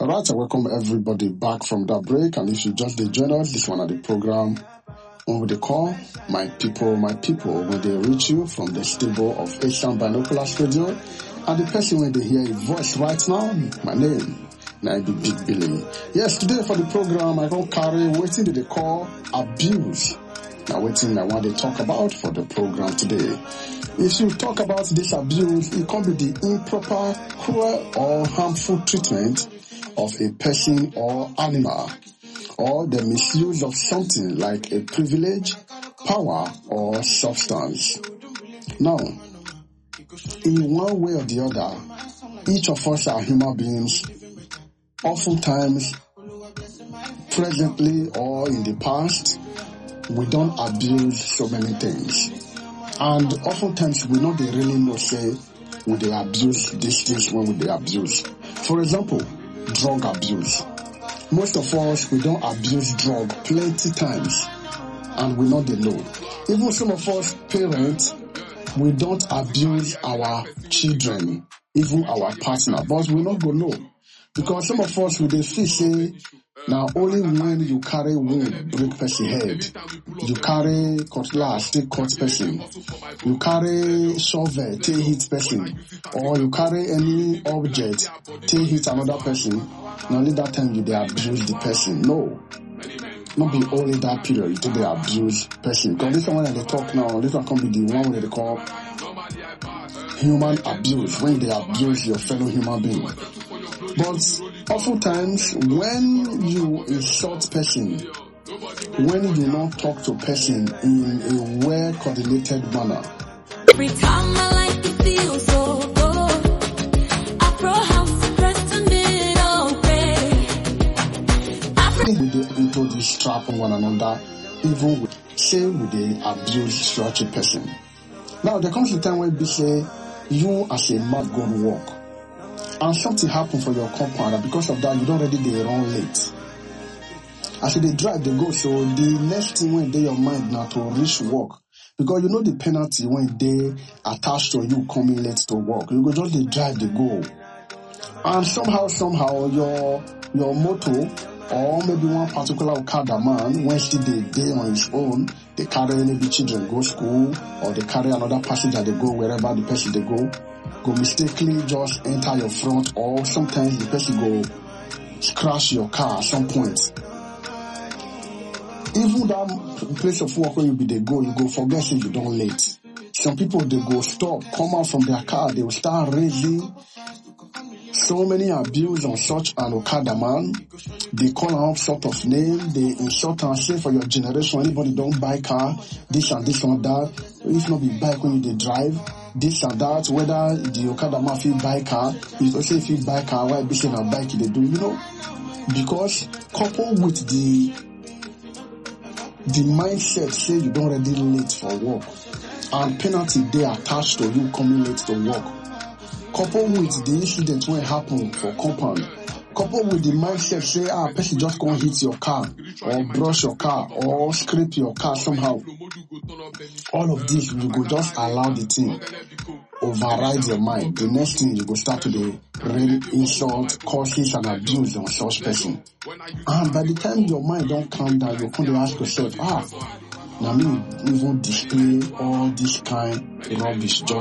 Alright, I welcome everybody back from that break. And if you just join us, this one at the program, when they call my people, when they reach you from the stable of Asian Binoculars Radio, and the person when they hear a voice right now, my name, now be Big Billy. Yes, today for the program, I don't carry waiting that they call abuse. Now waiting I want to talk about for the program today. If you talk about this abuse, it can be the improper, cruel or harmful treatment of a person or animal, or the misuse of something like a privilege, power or substance. Now, in one way or the other, each of us are human beings. Oftentimes, presently or in the past, we don't abuse so many things. And oftentimes we know they really know say when they abuse these things when they abuse. For example, drug abuse. Most of us, we don't abuse drug plenty times and we know they know. Even some of us parents, we don't abuse our children, even our partner, but we not go know. Because some of us, we dey feel say, now only when you carry wound break person head, you carry cutlass take cut person, you carry shovel take hit person, or you carry any object take hit another person, now only that time you dey abuse the person. No, not be only that period you dey abuse person. Because this one that they talk now, this one can be the one where they call human abuse, when they abuse your fellow human being. But oftentimes, when you insult person, when you do not talk to person in a well-coordinated manner, every time I like to feel so good, Afro house pressing it okay. We dey into this trap on one another, even with same with the abuse such a person. Now there comes a time when we say you as a man go to work. And something happened for your compound, and because of that, you don't already they run late. As they drive, they go. So the next thing when they your mind now to reach work, because you know the penalty when they attached to you coming late to work. You go just they drive, they go, and somehow your motor or maybe one particular Okada man when still they on his own, they carry maybe children go school or they carry another passenger they go wherever the person they go mistakenly just enter your front, or sometimes the person go crash your car at some point. Even that place of work where you go forget say you don't late. Some people they go stop, come out from their car, they will start raising so many abuse on such an Okada man. They call out sort of name, they insult and say for your generation, anybody don't buy car, this and that. If not be bike when you drive, this and that, whether the Okada man feel buy car, if you say if you buy car, why be saying a bike they do, because coupled with the mindset say you don't already late for work, and penalty they attached to you coming late to work, coupled with the incident when happen for compound, coupled with the mindset say person just gonna hit your car or brush your car or scrape your car somehow. All of this you go just allow the thing override your mind. The next thing you go start to the rain, insult, curses and abuse on such person. And by the time your mind don't calm down, you come to ask yourself, now me even display all this kind rubbish just